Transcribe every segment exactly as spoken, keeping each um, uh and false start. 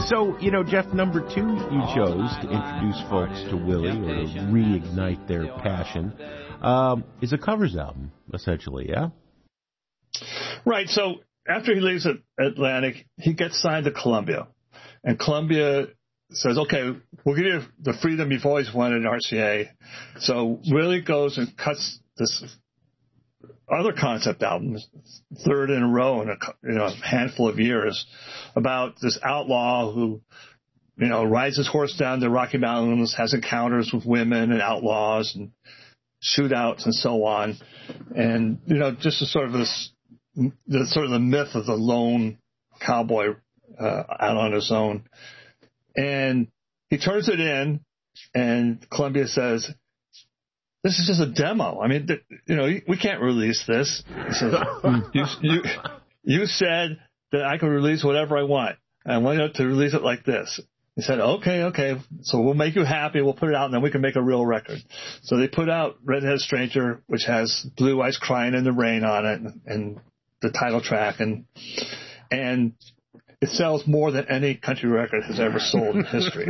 So, you know, Jeff, number two you chose to introduce folks to Willie or to reignite their passion um, is a covers album, essentially, yeah? Right. So after he leaves Atlantic, he gets signed to Columbia. And Columbia says, okay, we'll give you the freedom you've always wanted in R C A. So Willie goes and cuts this other concept album, third in a row in a, you know, a handful of years, about this outlaw who, you know, rides his horse down the Rocky Mountains, has encounters with women and outlaws and shootouts and so on. And, you know, just a sort of this, the sort of the myth of the lone cowboy uh, out on his own. And he turns it in, and Columbia says, this is just a demo. I mean, th- you know, we can't release this. He says, you, you, you said that I can release whatever I want. And I want to release it like this. He said, okay, okay, so we'll make you happy. We'll put it out, and then we can make a real record. So they put out Redheaded Stranger, which has Blue Eyes Crying in the Rain on it, and, and the title track. And and it sells more than any country record has ever sold in history.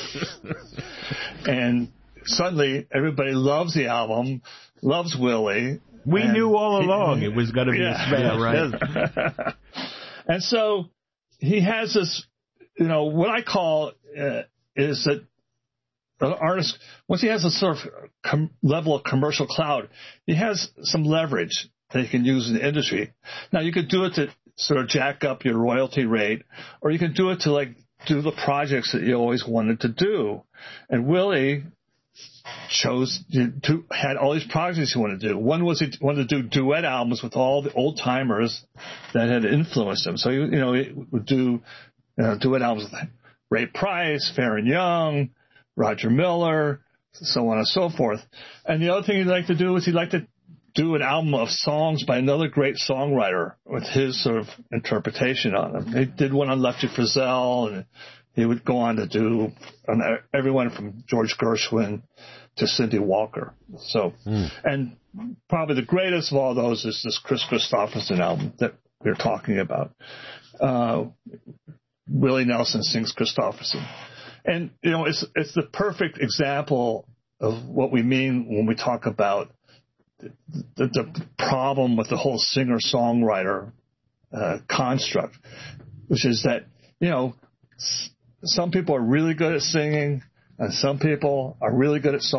And suddenly, everybody loves the album, loves Willie. We knew all along he, it was going to be yeah, a smash, right? And so he has this, you know, what I call uh, is that an artist, once he has a sort of com- level of commercial clout, he has some leverage that he can use in the industry. Now, you could do it to sort of jack up your royalty rate, or you can do it to, like, do the projects that you always wanted to do. And Willie chose to had all these projects he wanted to do. One was he wanted to do duet albums with all the old timers that had influenced him. So you know he would do you know, duet albums with Ray Price, Faron Young, Roger Miller, so on and so forth. And the other thing he'd like to do was he'd like to do an album of songs by another great songwriter with his sort of interpretation on them. He did one on Lefty Frizzell, and he would go on to do um, everyone from George Gershwin to Cindy Walker. So, mm. and probably the greatest of all those is this Chris Christopherson album that we're talking about. Uh, Willie Nelson sings Christopherson. And, you know, it's, it's the perfect example of what we mean when we talk about the, the, the problem with the whole singer-songwriter uh, construct, which is that, you know, some people are really good at singing, and some people are really good at songwriting.